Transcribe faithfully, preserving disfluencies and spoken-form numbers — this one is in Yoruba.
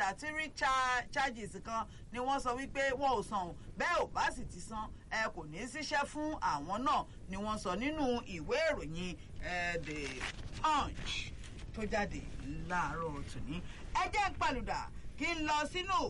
statutory charges kan ni wọ́n sọ wípé wọn ò san bẹ́ẹ̀ ò bá sì ti san ẹ kò ní í ṣiṣẹ́ fún àwọn náà ni wọ́n sọ nínú ìwé ìròyìn the Punch tó jáde láàárọ̀ tòní. ẹ jẹ́ ń palùdà kí n lọ sínú